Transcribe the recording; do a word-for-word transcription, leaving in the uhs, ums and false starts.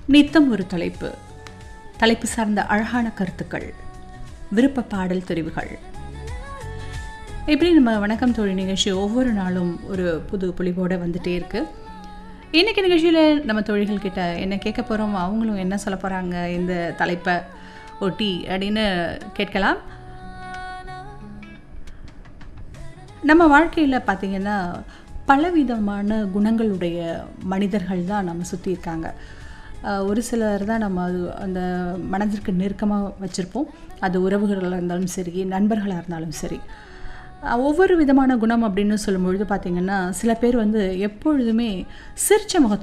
நித்தம் ஒரு தலைப்பு, தலைப்பு சார்ந்த அழகான கருத்துக்கள், விருப்ப பாடல் தெரிவுகள், இப்படி நம்ம வணக்கம் தோழி நிகழ்ச்சி ஒவ்வொரு நாளும் ஒரு புது பொலிவோடு வந்துட்டே இருக்கு. இன்றைக்கி நிகழ்ச்சியில் நம்ம தோழிகள் கிட்ட என்ன கேட்க போகிறோம், அவங்களும் என்ன சொல்ல போகிறாங்க இந்த தலைப்பை ஒட்டி அப்படின்னு கேட்கலாம். நம்ம வாழ்க்கையில் பார்த்திங்கன்னா பலவிதமான குணங்களுடைய மனிதர்கள் தான் நம்ம சுற்றி இருக்காங்க. ஒரு சிலர் தான் நம்ம அது அந்த மனதிற்கு நெருக்கமாக வச்சுருப்போம். அது உறவுகளாக இருந்தாலும் சரி, நண்பர்களாக இருந்தாலும் சரி. ஒவ்வொரு விதமான குணம் அப்படின்னு சொல்லும்பொழுது பார்த்திங்கன்னா சில பேர் வந்து எப்பொழுதுமே சிரிச்ச முகத்தோடு